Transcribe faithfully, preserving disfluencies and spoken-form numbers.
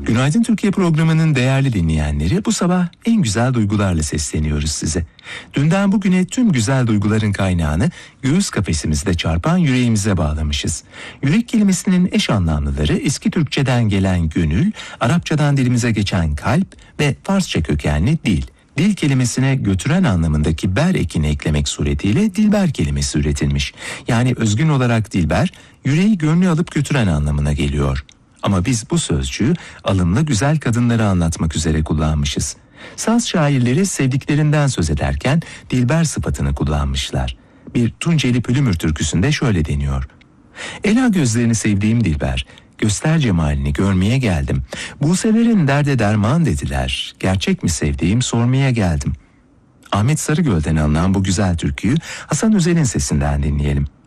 Günaydın Türkiye programının değerli dinleyenleri, bu sabah en güzel duygularla sesleniyoruz size. Dünden bugüne tüm güzel duyguların kaynağını göğüs kafesimizde çarpan yüreğimize bağlamışız. Yürek kelimesinin eş anlamlıları eski Türkçeden gelen gönül, Arapçadan dilimize geçen kalp ve Farsça kökenli dil. Dil kelimesine götüren anlamındaki ber ekini eklemek suretiyle dilber kelimesi üretilmiş. Yani özgün olarak dilber, yüreği gönlü alıp götüren anlamına geliyor. Ama biz bu sözcüğü alımlı güzel kadınları anlatmak üzere kullanmışız. Saz şairleri sevdiklerinden söz ederken dilber sıfatını kullanmışlar. Bir Tunceli Pülümür türküsünde şöyle deniyor: Ela gözlerini sevdiğim dilber, göster cemalini görmeye geldim. Buse'lerin derde derman dediler, gerçek mi sevdiğim sormaya geldim. Ahmet Sarıgöl'den alınan bu güzel türküyü Hasan Özel'in sesinden dinleyelim.